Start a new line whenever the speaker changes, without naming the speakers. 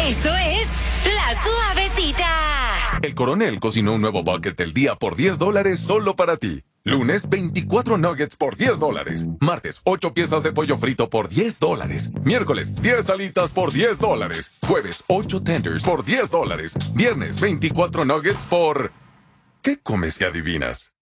Esto es La Suavecita.
El Coronel cocinó un nuevo bucket del día por $10 solo para ti. Lunes, 24 nuggets por $10. Martes, 8 piezas de pollo frito por $10. Miércoles, 10 alitas por $10. Jueves, 8 tenders por $10. Viernes, 24 nuggets por... ¿Qué comes que adivinas?